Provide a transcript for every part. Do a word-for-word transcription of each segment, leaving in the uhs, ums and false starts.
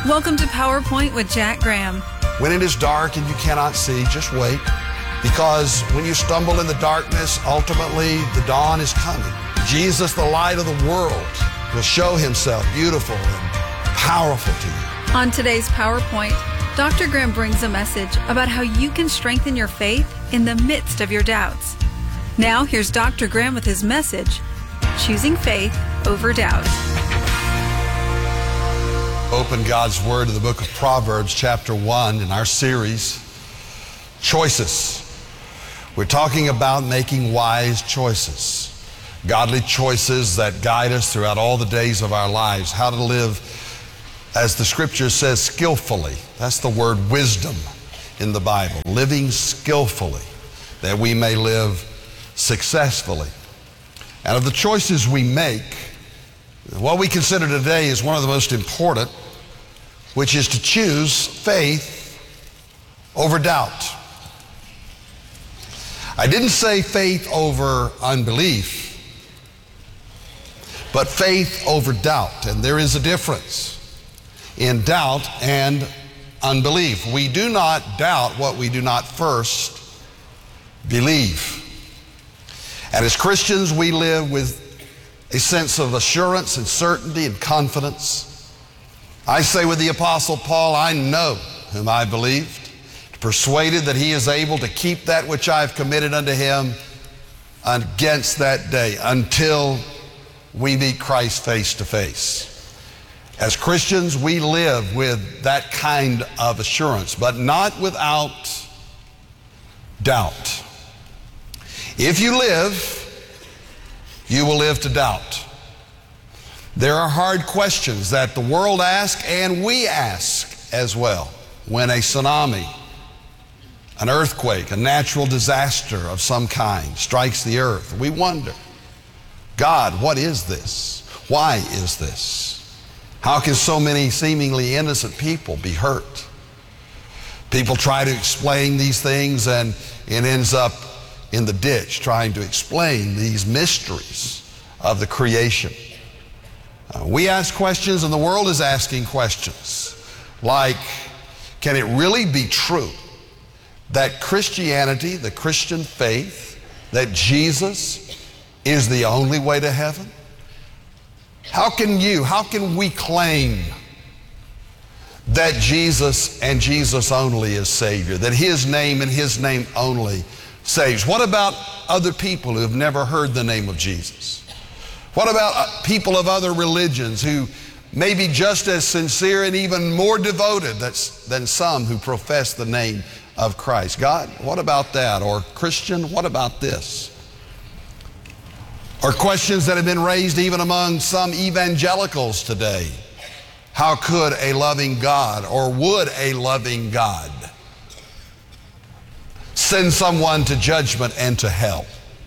Welcome to PowerPoint with Jack Graham. When it is dark and you cannot see, just wait. Because when you stumble in the darkness, ultimately the dawn is coming. Jesus, the light of the world, will show himself beautiful and powerful to you. On today's PowerPoint, Doctor Graham brings a message about how you can strengthen your faith in the midst of your doubts. Now here's Doctor Graham with his message, Choosing Faith Over Doubt. Open God's Word to the book of Proverbs, chapter one, in our series, Choices. We're talking about making wise choices, godly choices that guide us throughout all the days of our lives, how to live, as the Scripture says, skillfully. That's the word wisdom in the Bible, living skillfully, that we may live successfully. And of the choices we make, what we consider today is one of the most important, which is to choose faith over doubt. I didn't say faith over unbelief, but faith over doubt. And there is a difference in doubt and unbelief. We do not doubt what we do not first believe. And as Christians, we live with a sense of assurance and certainty and confidence. I say with the Apostle Paul, I know whom I believed, persuaded that he is able to keep that which I have committed unto him against that day, until we meet Christ face to face. As Christians, we live with that kind of assurance, but not without doubt. If you live, you will live to doubt. There are hard questions that the world asks and we ask as well. When a tsunami, an earthquake, a natural disaster of some kind strikes the earth, we wonder, God, what is this? Why is this? How can so many seemingly innocent people be hurt? People try to explain these things, and it ends up in the ditch trying to explain these mysteries of the creation. Uh, we ask questions, and the world is asking questions like, can it really be true that Christianity, the Christian faith, that Jesus is the only way to heaven? How can you, how can we claim that Jesus and Jesus only is Savior, that His name and His name only saves? What about other people who have never heard the name of Jesus? What about people of other religions who may be just as sincere and even more devoted than some who profess the name of Christ? God, what about that? Or Christian, what about this? Or questions that have been raised even among some evangelicals today. How could a loving God, or would a loving God, send someone to judgment and to hell?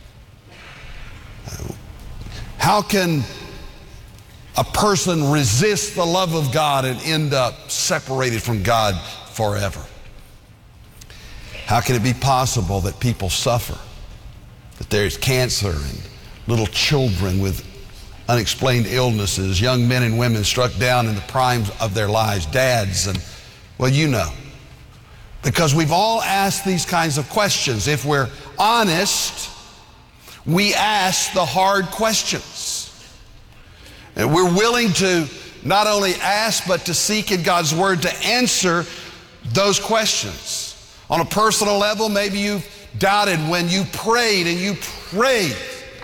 How can a person resist the love of God and end up separated from God forever? How can it be possible that people suffer, that there's cancer and little children with unexplained illnesses, young men and women struck down in the prime of their lives, dads, and, well, you know. Because we've all asked these kinds of questions. If we're honest, we ask the hard questions. And we're willing to not only ask, but to seek in God's Word to answer those questions. On a personal level, maybe you've doubted when you prayed and you prayed,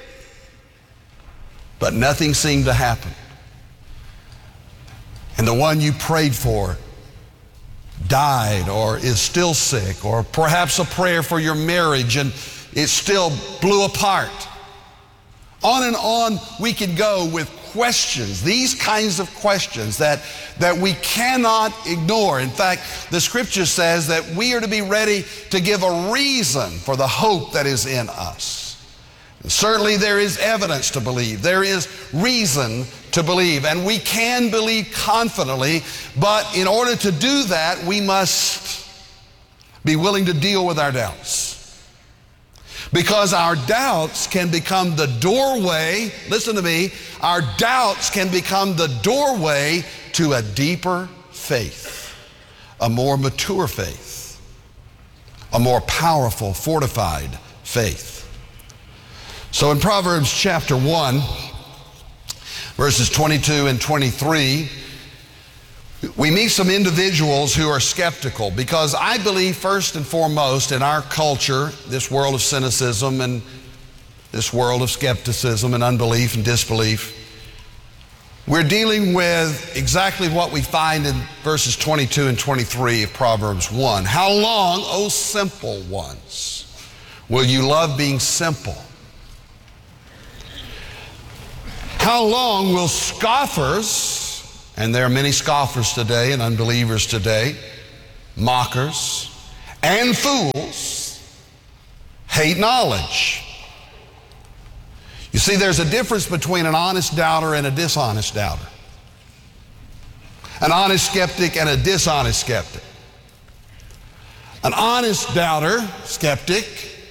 but nothing seemed to happen. And the one you prayed for died or is still sick, or perhaps a prayer for your marriage and it still blew apart. On and on we could go with questions, these kinds of questions that, that we cannot ignore. In fact, the Scripture says that we are to be ready to give a reason for the hope that is in us. And certainly there is evidence to believe. There is reason to believe, and we can believe confidently, but in order to do that, we must be willing to deal with our doubts. Because our doubts can become the doorway, listen to me, our doubts can become the doorway to a deeper faith, a more mature faith, a more powerful, fortified faith. So in Proverbs chapter one, verses twenty-two and twenty-three, we meet some individuals who are skeptical, because I believe first and foremost in our culture, this world of cynicism and this world of skepticism and unbelief and disbelief, we're dealing with exactly what we find in verses twenty-two and twenty-three of Proverbs one. How long, O simple ones, will you love being simple? How long will scoffers, and there are many scoffers today and unbelievers today, mockers and fools, hate knowledge? You see, there's a difference between an honest doubter and a dishonest doubter. An honest skeptic and a dishonest skeptic. An honest doubter, skeptic,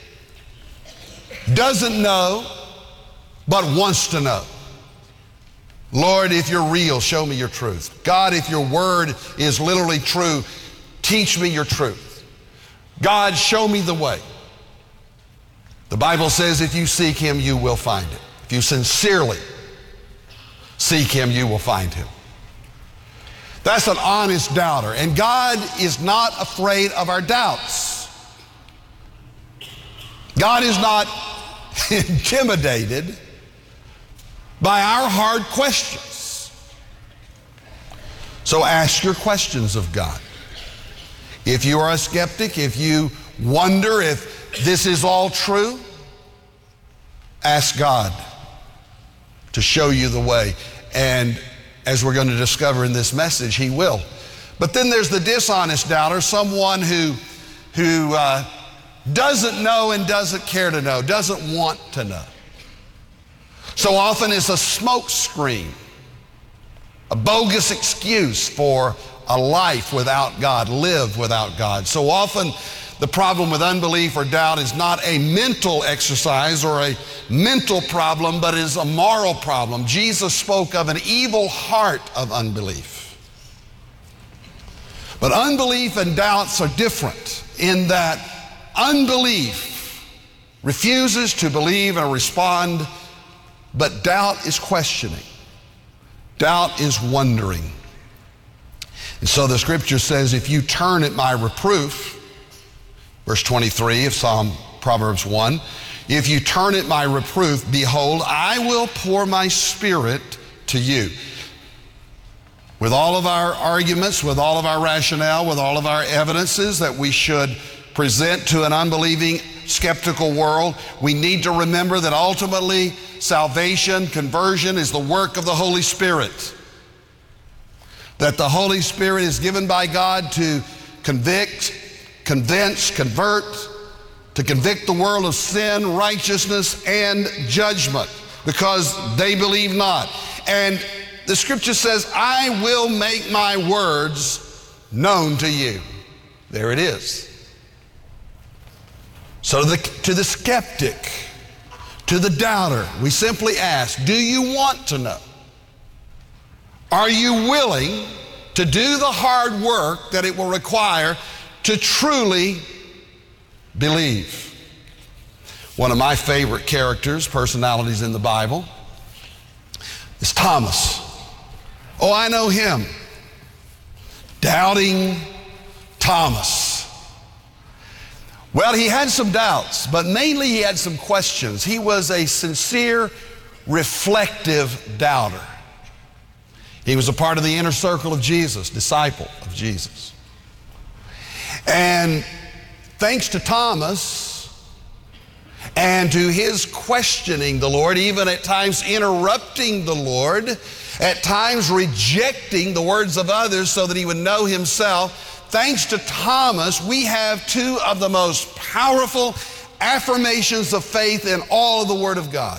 doesn't know, but wants to know. Lord, if you're real, show me your truth. God, if your word is literally true, teach me your truth. God, show me the way. The Bible says if you seek him, you will find it. If you sincerely seek him, you will find him. That's an honest doubter. And God is not afraid of our doubts. God is not intimidated by our hard questions. So ask your questions of God. If you are a skeptic, if you wonder if this is all true, ask God to show you the way. And as we're going to discover in this message, he will. But then there's the dishonest doubter, someone who, who uh, doesn't know and doesn't care to know, doesn't want to know. So often it's a smoke screen, a bogus excuse for a life without God, live without God. So often the problem with unbelief or doubt is not a mental exercise or a mental problem, but is a moral problem. Jesus spoke of an evil heart of unbelief. But unbelief and doubts are different in that unbelief refuses to believe and respond, but doubt is questioning. Doubt is wondering. And so the scripture says, if you turn at my reproof, verse twenty-three of Psalm Proverbs one, if you turn at my reproof, behold, I will pour my spirit to you. With all of our arguments, with all of our rationale, with all of our evidences that we should present to an unbelieving, skeptical world, we need to remember that ultimately salvation, conversion is the work of the Holy Spirit. That the Holy Spirit is given by God to convict, convince, convert, to convict the world of sin, righteousness, and judgment, because they believe not. And the scripture says, I will make my words known to you. There it is. So to the, to the skeptic, to the doubter, we simply ask, do you want to know? Are you willing to do the hard work that it will require to truly believe? One of my favorite characters, personalities in the Bible, is Thomas. Oh, I know him. Doubting Thomas. Well, he had some doubts, but mainly he had some questions. He was a sincere, reflective doubter. He was a part of the inner circle of Jesus, disciple of Jesus. And thanks to Thomas and to his questioning the Lord, even at times interrupting the Lord, at times rejecting the words of others so that he would know himself, thanks to Thomas, we have two of the most powerful affirmations of faith in all of the Word of God.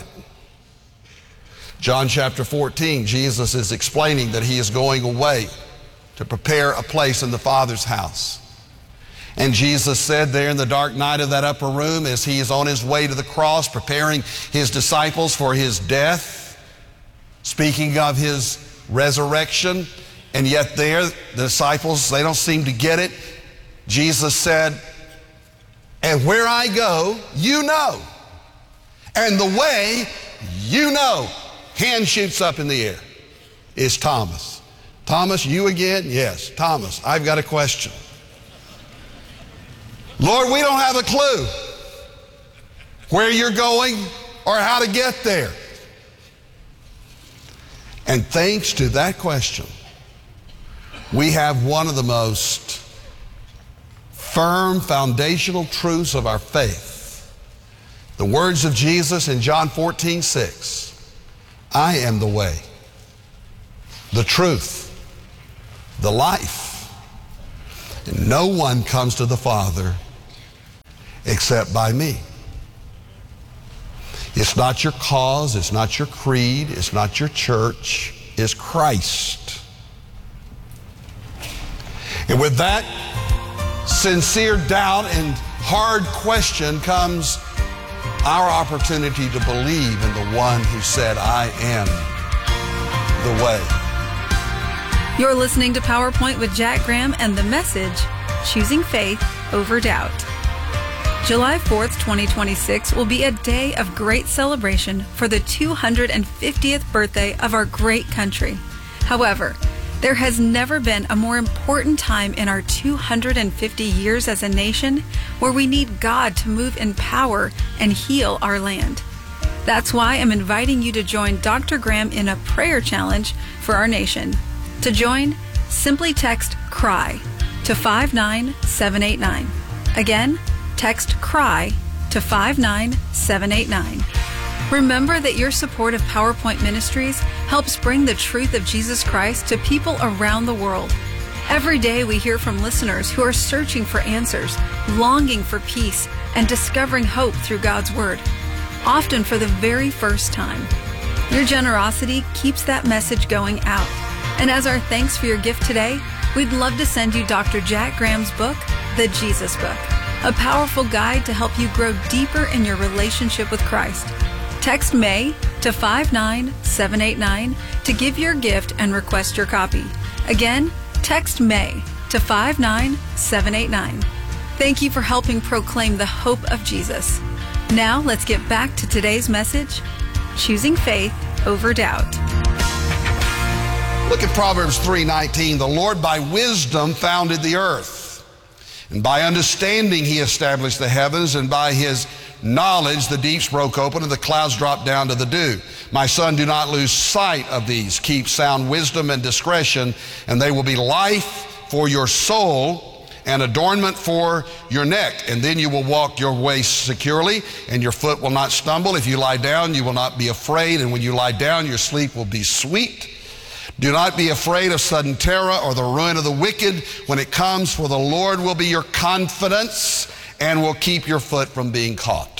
John chapter fourteen, Jesus is explaining that he is going away to prepare a place in the Father's house. And Jesus said there in the dark night of that upper room, as he is on his way to the cross, preparing his disciples for his death, speaking of his resurrection And yet there, the disciples, they don't seem to get it. Jesus said, and where I go, you know. And the way, you know. Hand shoots up in the air. It's Thomas. Thomas, you again? Yes. Thomas, I've got a question. Lord, we don't have a clue where you're going or how to get there. And thanks to that question, we have one of the most firm foundational truths of our faith. The words of Jesus in John fourteen six. I am the way, the truth, the life. And no one comes to the Father except by me. It's not your cause, it's not your creed, it's not your church, it's Christ. And with that sincere doubt and hard question comes our opportunity to believe in the one who said, I am the way. You're listening to PowerPoint with Jack Graham and the message, Choosing Faith Over Doubt. July fourth, twenty twenty-six will be a day of great celebration for the two hundred fiftieth birthday of our great country. However, there has never been a more important time in our two hundred fifty years as a nation where we need God to move in power and heal our land. That's why I'm inviting you to join Doctor Graham in a prayer challenge for our nation. To join, simply text CRY to five nine seven eight nine. Again, text CRY to five nine seven eight nine. Remember that your support of PowerPoint Ministries helps bring the truth of Jesus Christ to people around the world. Every day we hear from listeners who are searching for answers, longing for peace, and discovering hope through God's Word, often for the very first time. Your generosity keeps that message going out. And as our thanks for your gift today, we'd love to send you Doctor Jack Graham's book, The Jesus Book, a powerful guide to help you grow deeper in your relationship with Christ. Text May to five nine seven eight nine to give your gift and request your copy. Again, text May to five nine seven eight nine. Thank you for helping proclaim the hope of Jesus. Now let's get back to today's message, Choosing Faith Over Doubt. Look at Proverbs three nineteen. The Lord by wisdom founded the earth, and by understanding he established the heavens, and by his knowledge the deeps broke open and the clouds dropped down to the dew. My son, do not lose sight of these. Keep sound wisdom and discretion, and they will be life for your soul and adornment for your neck. And then you will walk your way securely, and your foot will not stumble. If you lie down, you will not be afraid, and when you lie down, your sleep will be sweet. Do not be afraid of sudden terror or the ruin of the wicked when it comes, for the Lord will be your confidence and will keep your foot from being caught.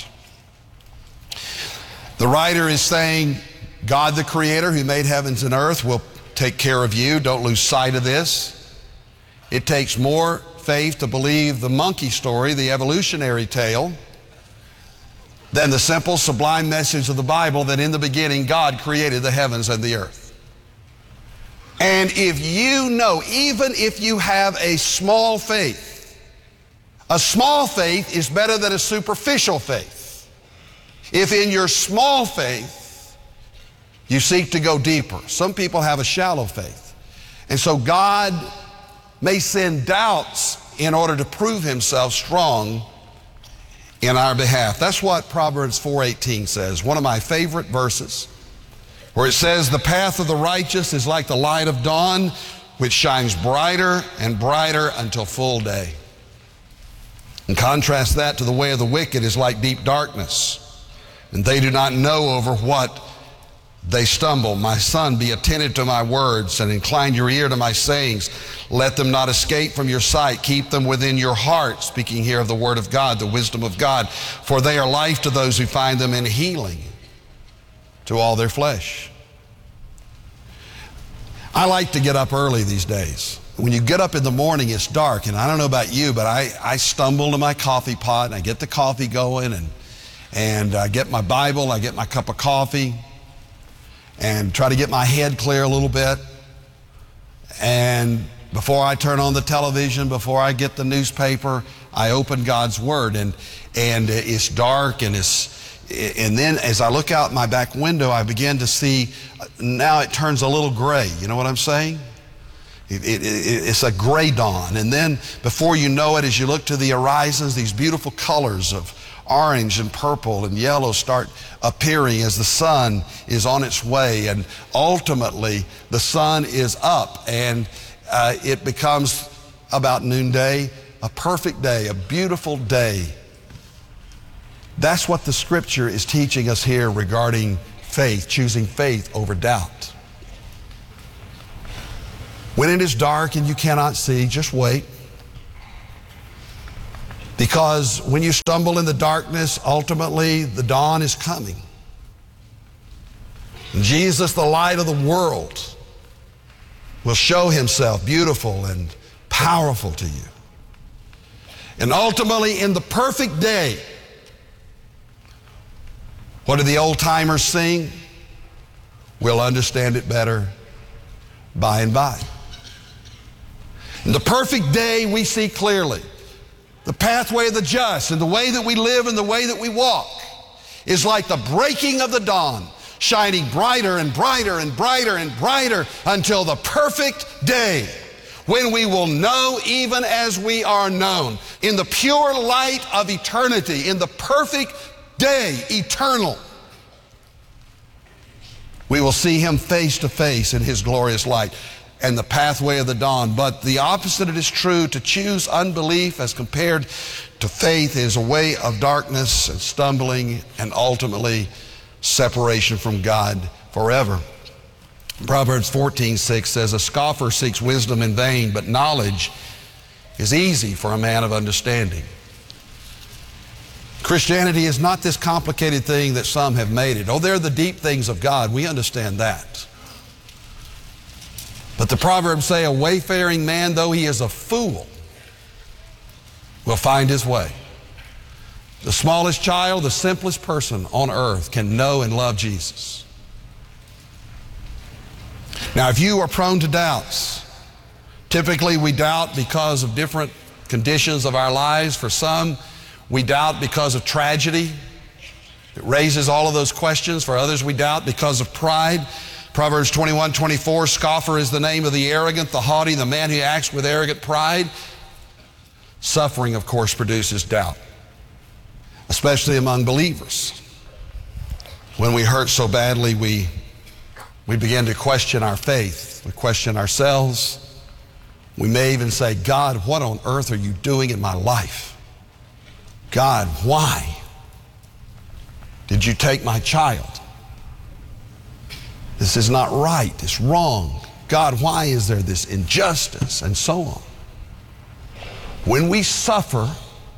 The writer is saying, God the Creator who made heavens and earth will take care of you. Don't lose sight of this. It takes more faith to believe the monkey story, the evolutionary tale, than the simple, sublime message of the Bible that in the beginning God created the heavens and the earth. And if you know, even if you have a small faith, a small faith is better than a superficial faith. If in your small faith you seek to go deeper. Some people have a shallow faith. And so God may send doubts in order to prove himself strong in our behalf. That's what Proverbs four eighteen says, one of my favorite verses, where it says, the path of the righteous is like the light of dawn, which shines brighter and brighter until full day. And contrast that to the way of the wicked is like deep darkness, and they do not know over what they stumble. My son, be attentive to my words and incline your ear to my sayings. Let them not escape from your sight. Keep them within your heart. Speaking here of the word of God, the wisdom of God, for they are life to those who find them and healing to all their flesh. I like to get up early these days. When you get up in the morning, it's dark, and I don't know about you, but I, I stumble to my coffee pot, and I get the coffee going, and, and I get my Bible, I get my cup of coffee, and try to get my head clear a little bit. And before I turn on the television, before I get the newspaper, I open God's Word, and and it's dark, and it's and then as I look out my back window, I begin to see, now it turns a little gray. You know what I'm saying? It, it, it, it's a gray dawn. And then before you know it, as you look to the horizons, these beautiful colors of orange and purple and yellow start appearing as the sun is on its way. And ultimately, the sun is up, and uh, it becomes about noonday, a perfect day, a beautiful day. That's what the Scripture is teaching us here regarding faith, choosing faith over doubt. When it is dark and you cannot see, just wait. Because when you stumble in the darkness, ultimately the dawn is coming. And Jesus, the light of the world, will show himself beautiful and powerful to you. And ultimately, in the perfect day, what do the old timers sing? We'll understand it better by and by. In the perfect day, we see clearly the pathway of the just, and the way that we live and the way that we walk is like the breaking of the dawn, shining brighter and brighter and brighter and brighter until the perfect day, when we will know even as we are known, in the pure light of eternity, in the perfect day, eternal. We will see him face to face in his glorious light and the pathway of the dawn. But the opposite is true. To choose unbelief as compared to faith is a way of darkness and stumbling and ultimately separation from God forever. Proverbs fourteen six says, a scoffer seeks wisdom in vain, but knowledge is easy for a man of understanding. Christianity is not this complicated thing that some have made it. Oh, they're the deep things of God. We understand that. But the Proverbs say, a wayfaring man, though he is a fool, will find his way. The smallest child, the simplest person on earth can know and love Jesus. Now, if you are prone to doubts, typically we doubt because of different conditions of our lives. For some, we doubt because of tragedy. It raises all of those questions. For others, we doubt because of pride. Proverbs twenty-one twenty-four, scoffer is the name of the arrogant, the haughty, the man who acts with arrogant pride. Suffering, of course, produces doubt, especially among believers. When we hurt so badly, we, we begin to question our faith. We question ourselves. We may even say, God, what on earth are you doing in my life? God, why did you take my child? This is not right. It's wrong. God, why is there this injustice? And so on. When we suffer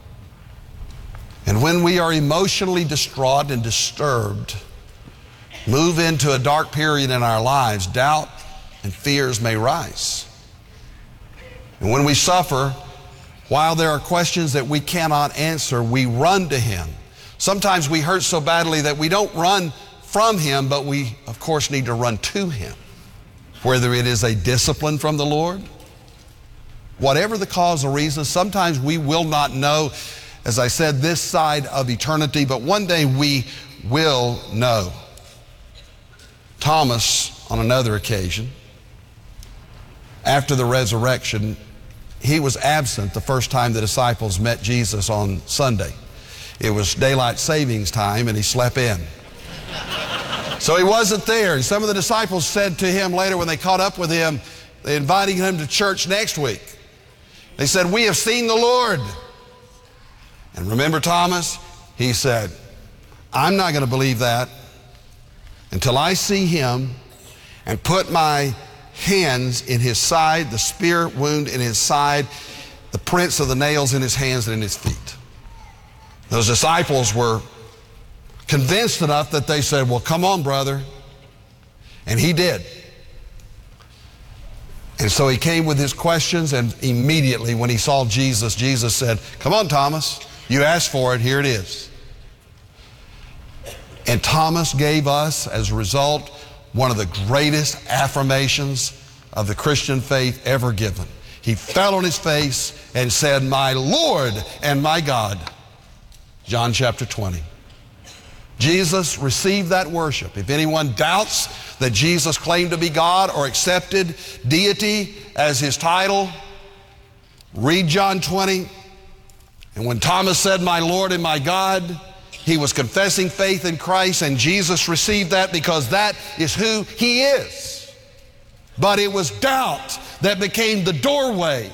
and when we are emotionally distraught and disturbed, move into a dark period in our lives, doubt and fears may rise. And when we suffer, while there are questions that we cannot answer, we run to him. Sometimes we hurt so badly that we don't run from him, but we, of course, need to run to him. Whether it is a discipline from the Lord, whatever the cause or reason, sometimes we will not know, as I said, this side of eternity, but one day we will know. Thomas, on another occasion, after the resurrection, he was absent the first time the disciples met Jesus on Sunday. It was daylight savings time and he slept in. So he wasn't there. And some of the disciples said to him later when they caught up with him, they invited him to church next week. They said, we have seen the Lord. And remember Thomas? He said, I'm not going to believe that until I see him and put my hands in his side, the spear wound in his side, the prints of the nails in his hands and in his feet. Those disciples were convinced enough that they said, well, come on, brother. And he did. And so he came with his questions, and immediately when he saw Jesus, Jesus said, come on, Thomas, you asked for it, here it is. And Thomas gave us, as a result, one of the greatest affirmations of the Christian faith ever given. He fell on his face and said, "My Lord and my God." John chapter twenty. Jesus received that worship. If anyone doubts that Jesus claimed to be God or accepted deity as his title, read John twenty. And when Thomas said, "My Lord and my God," he was confessing faith in Christ, and Jesus received that because that is who he is. But it was doubt that became the doorway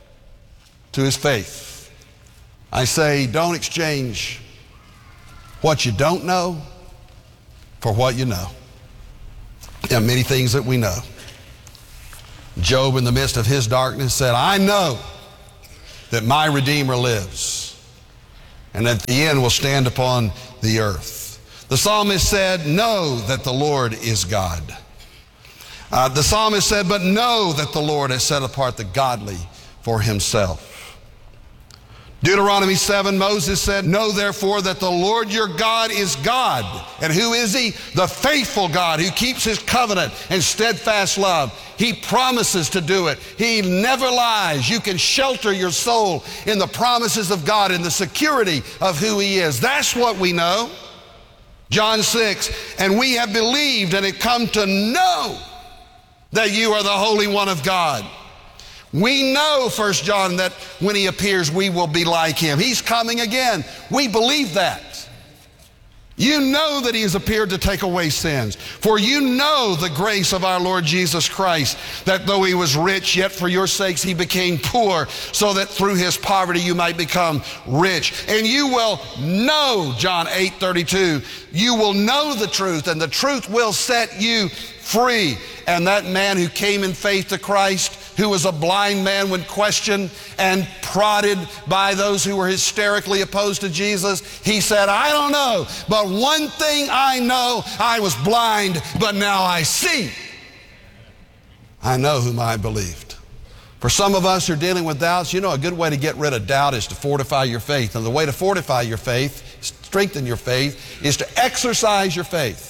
to his faith. I say, don't exchange what you don't know for what you know. There are many things that we know. Job, in the midst of his darkness, said, "I know that my Redeemer lives, and at the end will stand upon the earth." The psalmist said, "Know that the Lord is God." Uh, the psalmist said, "But know that the Lord has set apart the godly for himself." Deuteronomy seven, Moses said, "Know therefore that the Lord your God is God." And who is he? The faithful God who keeps his covenant and steadfast love. He promises to do it. He never lies. You can shelter your soul in the promises of God, in the security of who he is. That's what we know. John six, "And we have believed and have come to know that you are the Holy One of God." We know, First John, that when he appears, we will be like him. He's coming again. We believe that. You know that he has appeared to take away sins. For you know the grace of our Lord Jesus Christ, that though he was rich, yet for your sakes he became poor, so that through his poverty you might become rich. And you will know, John eight thirty-two, you will know the truth, and the truth will set you free. And that man who came in faith to Christ, who was a blind man when questioned and prodded by those who were hysterically opposed to Jesus, he said, "I don't know, but one thing I know, I was blind, but now I see. I know whom I believed." For some of us who are dealing with doubts, you know, a good way to get rid of doubt is to fortify your faith. And the way to fortify your faith, strengthen your faith, is to exercise your faith.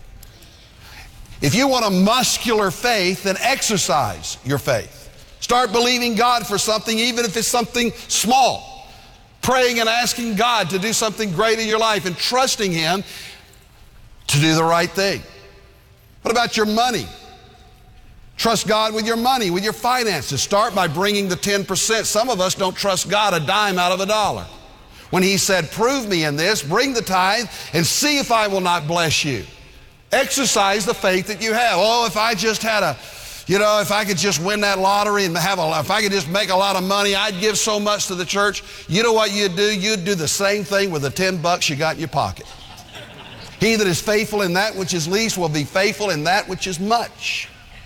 If you want a muscular faith, then exercise your faith. Start believing God for something, even if it's something small. Praying and asking God to do something great in your life and trusting him to do the right thing. What about your money? Trust God with your money, with your finances. Start by bringing the ten percent. Some of us don't trust God a dime out of a dollar. When he said, "Prove me in this, bring the tithe, and see if I will not bless you." Exercise the faith that you have. Oh, if I just had a, you know, if I could just win that lottery and have a, if I could just make a lot of money, I'd give so much to the church. You know what you'd do? You'd do the same thing with the ten bucks you got in your pocket. He that is faithful in that which is least will be faithful in that which is much.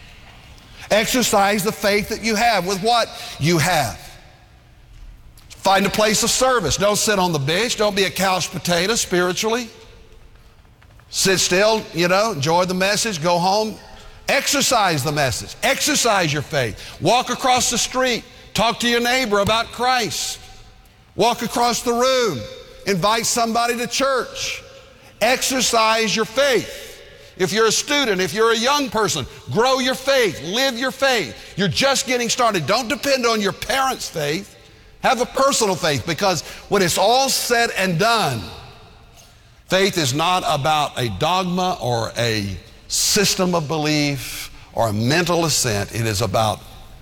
Exercise the faith that you have with what you have. Find a place of service. Don't sit on the bench. Don't be a couch potato spiritually. Sit still, you know, enjoy the message, go home. Exercise the message. Exercise your faith. Walk across the street. Talk to your neighbor about Christ. Walk across the room. Invite somebody to church. Exercise your faith. If you're a student, if you're a young person, grow your faith. Live your faith. You're just getting started. Don't depend on your parents' faith. Have a personal faith, because when it's all said and done, faith is not about a dogma or a system of belief or a mental assent. It is about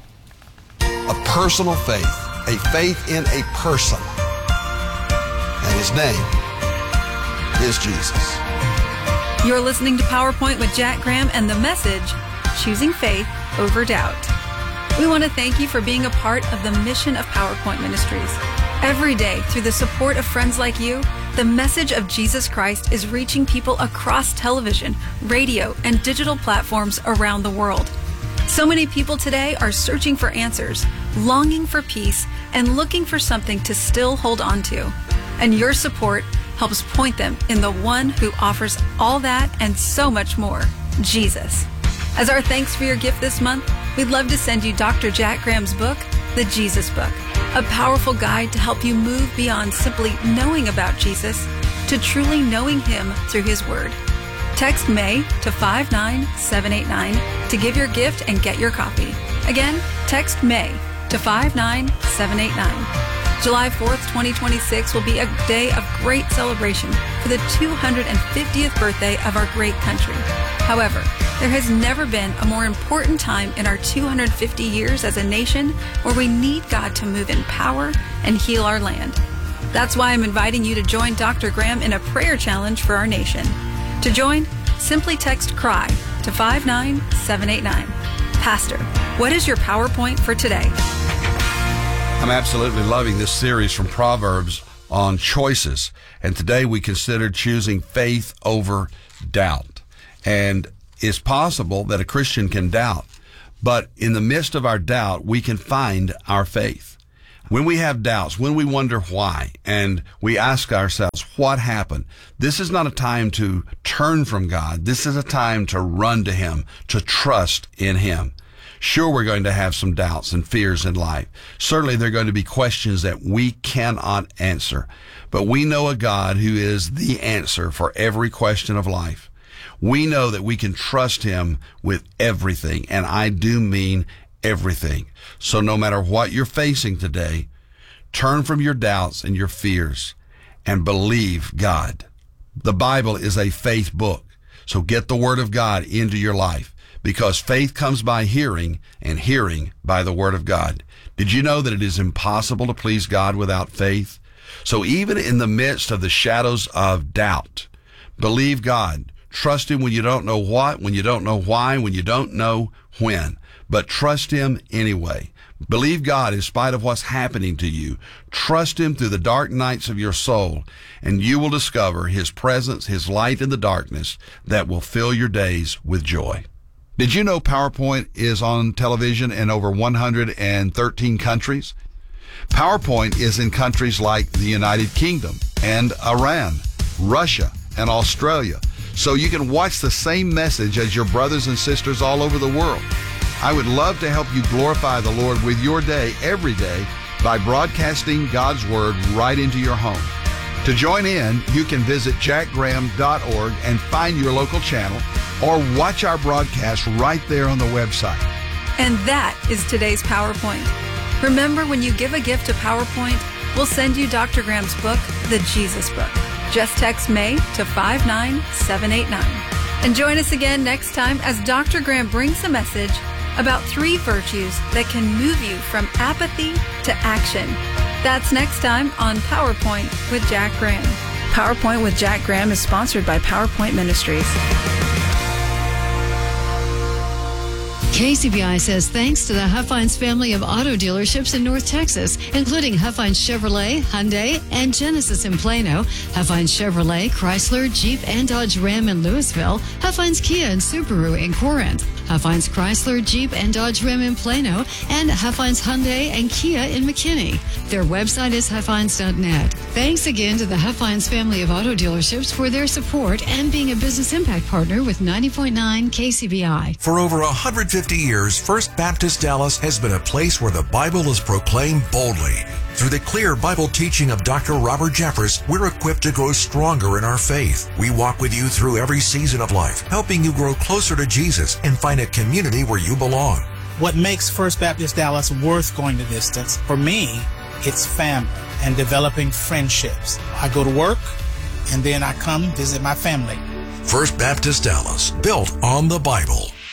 a personal faith, a faith in a person. And his name is Jesus. You're listening to PowerPoint with Jack Graham and the message, Choosing Faith Over Doubt. We want to thank you for being a part of the mission of PowerPoint Ministries. Every day, through the support of friends like you, the message of Jesus Christ is reaching people across television, radio, and digital platforms around the world. So many people today are searching for answers, longing for peace, and looking for something to still hold on to. And your support helps point them in the one who offers all that and so much more, Jesus. As our thanks for your gift this month, we'd love to send you Doctor Jack Graham's book, The Jesus Book, a powerful guide to help you move beyond simply knowing about Jesus to truly knowing him through his word. Text May to five nine seven eight nine to give your gift and get your copy. Again, text May to five nine seven eight nine. July fourth, twenty twenty-six will be a day of great celebration for the two hundred fiftieth birthday of our great country. However, there has never been a more important time in our two hundred fifty years as a nation where we need God to move in power and heal our land. That's why I'm inviting you to join Doctor Graham in a prayer challenge for our nation. To join, simply text CRY to five nine seven eight nine. Pastor, what is your PowerPoint for today? I'm absolutely loving this series from Proverbs on choices. And today we considered choosing faith over doubt. And it's possible that a Christian can doubt, but in the midst of our doubt, we can find our faith. When we have doubts, when we wonder why, and we ask ourselves, what happened? This is not a time to turn from God. This is a time to run to Him, to trust in Him. Sure, we're going to have some doubts and fears in life. Certainly, there are going to be questions that we cannot answer. But we know a God who is the answer for every question of life. We know that we can trust Him with everything, and I do mean everything. So no matter what you're facing today, turn from your doubts and your fears and believe God. The Bible is a faith book, so get the Word of God into your life, because faith comes by hearing, and hearing by the Word of God. Did you know that it is impossible to please God without faith? So even in the midst of the shadows of doubt, believe God. Trust Him when you don't know what, when you don't know why, when you don't know when. But trust Him anyway. Believe God in spite of what's happening to you. Trust Him through the dark nights of your soul, and you will discover His presence, His light in the darkness that will fill your days with joy. Did you know PowerPoint is on television in over one hundred thirteen countries? PowerPoint is in countries like the United Kingdom and Iran, Russia, and Australia. So you can watch the same message as your brothers and sisters all over the world. I would love to help you glorify the Lord with your day every day by broadcasting God's Word right into your home. To join in, you can visit jack graham dot org and find your local channel, or watch our broadcast right there on the website. And that is today's PowerPoint. Remember, when you give a gift to PowerPoint, we'll send you Doctor Graham's book, The Jesus Book. Just text May to five nine seven eight nine. And join us again next time as Doctor Graham brings a message about three virtues that can move you from apathy to action. That's next time on PowerPoint with Jack Graham. PowerPoint with Jack Graham is sponsored by PowerPoint Ministries. K C B I says thanks to the Huffines family of auto dealerships in North Texas, including Huffines Chevrolet, Hyundai, and Genesis in Plano, Huffines Chevrolet, Chrysler, Jeep, and Dodge Ram in Louisville, Huffines Kia and Subaru in Corinth, Huffines Chrysler, Jeep, and Dodge Ram in Plano, and Huffines Hyundai and Kia in McKinney. Their website is huffines dot net. Thanks again to the Huffines family of auto dealerships for their support and being a business impact partner with ninety point nine K C B I. For over one hundred fifty years, First Baptist Dallas has been a place where the Bible is proclaimed boldly. Through the clear Bible teaching of Doctor Robert Jeffress, we're equipped to grow stronger in our faith. We walk with you through every season of life, helping you grow closer to Jesus and find a community where you belong. What makes First Baptist Dallas worth going the distance, for me, it's family and developing friendships. I go to work, and then I come visit my family. First Baptist Dallas, built on the Bible.